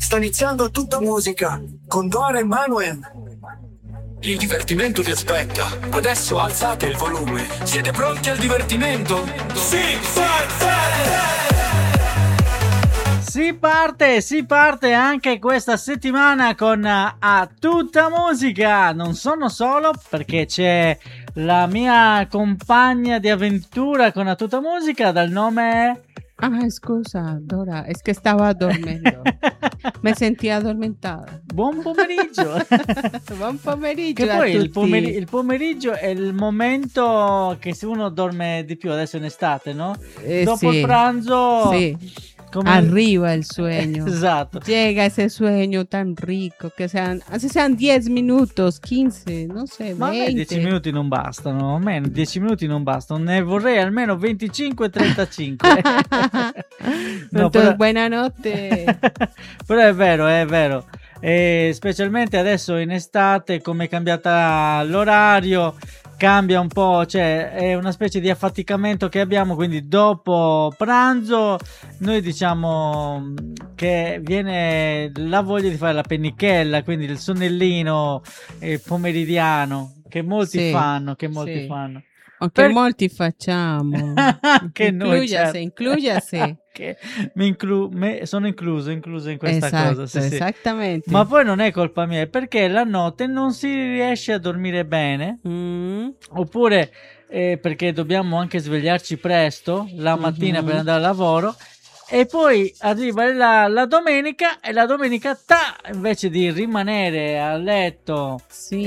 Sta iniziando Tutta Musica con Dora e Manuel. Il divertimento vi aspetta. Adesso alzate il volume. Siete pronti al divertimento? Sì, Si parte anche questa settimana con A Tutta Musica. Non sono solo, perché c'è la mia compagna di avventura con A Tutta Musica dal nome... Ah, scusa, Dora, es que estaba dormendo. Me sentía addormentata. Buon pomeriggio. Buon pomeriggio Che a poi tutti. il pomeriggio è il momento che se uno dorme di più, adesso in estate, no? Dopo sì, il pranzo... sì. Arriba el sueño. Esatto. Llega ese sueño tan rico, que así sean 10 minutos, 15, no sé, Ma a me 20. 10 minuti non bastano, a me 10 minuti non bastano, ne vorrei almeno 25-35. No, Entonces, buonanotte. Però è vero. E specialmente adesso in estate, come è cambiata l'orario, cambia un po', cioè è una specie di affaticamento che abbiamo, quindi dopo pranzo noi diciamo che viene la voglia di fare la pennichella, quindi il sonnellino pomeridiano che molti fanno, O che molti facciamo. Che noi, certo. Inclúyase. Che sono incluso in questa esatto, cosa. Sì. Esattamente. Ma poi non è colpa mia, è perché la notte non si riesce a dormire bene, oppure perché dobbiamo anche svegliarci presto la mattina per andare al lavoro. E poi arriva la domenica e la domenica invece di rimanere a letto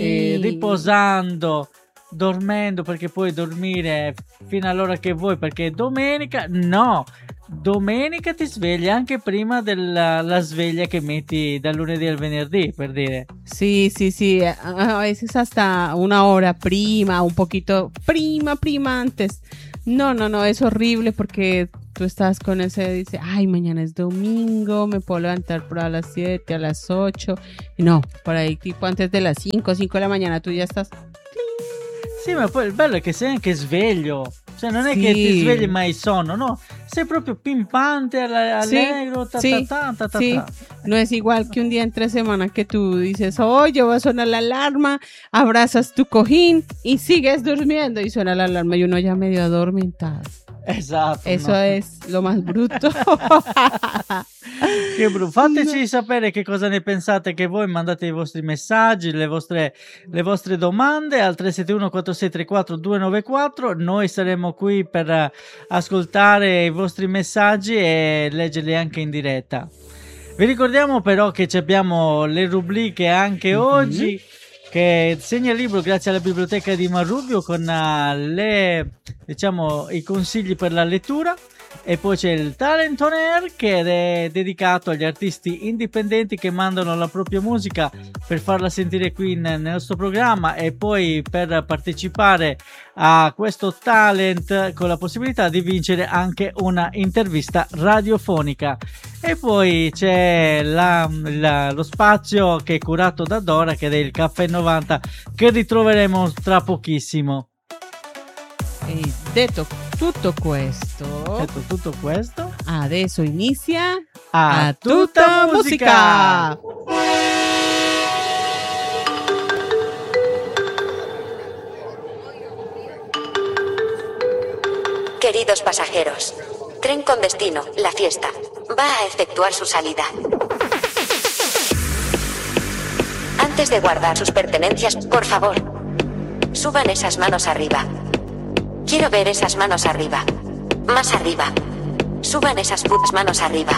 riposando, dormendo, perché puoi dormire fino all'ora che vuoi perché è domenica, no, domenica ti svegli anche prima della sveglia che metti dal lunedì al venerdì, per dire. Sí, a veces hasta una hora prima, un poquito prima antes. No, es horrible porque tú estás con ese, dice, ay, mañana es domingo, me puedo levantar por a las 7, a las 8, y no, por ahí tipo antes de las 5 de la mañana tú ya estás... Sì, ma poi il bello è che sei anche sveglio, cioè non è che ti svegli mai sonno, no, sei proprio pimpante, allegro, Sí. No es igual que un día entre semana que tú dices, oye, va a sonar la alarma, abrazas tu cojín y sigues durmiendo y suena la alarma y uno ya medio adormentado. Esatto. Eso es lo más bruto. Che brutto. Fateci sapere che cosa ne pensate, che voi mandate i vostri messaggi, le vostre domande al 371 4634 294. Noi saremo qui per ascoltare i vostri messaggi e leggerli anche in diretta. Vi ricordiamo però che abbiamo le rubriche anche oggi, che segna il libro grazie alla biblioteca di Marrubio con i consigli per la lettura, e poi c'è il Talent on Air che è dedicato agli artisti indipendenti che mandano la propria musica per farla sentire qui nel nostro programma, e poi per partecipare a questo talent con la possibilità di vincere anche una intervista radiofonica. E poi c'è lo spazio che è curato da Dora, che è il Caffè 90, che ritroveremo tra pochissimo. E detto tutto questo, adesso inizia A Tutta Musica. Queridos pasajeros, tren con destino, La Fiesta, va a efectuar su salida. Antes de guardar sus pertenencias, por favor, suban esas manos arriba. Quiero ver esas manos arriba. Más arriba. Suban esas putas manos arriba.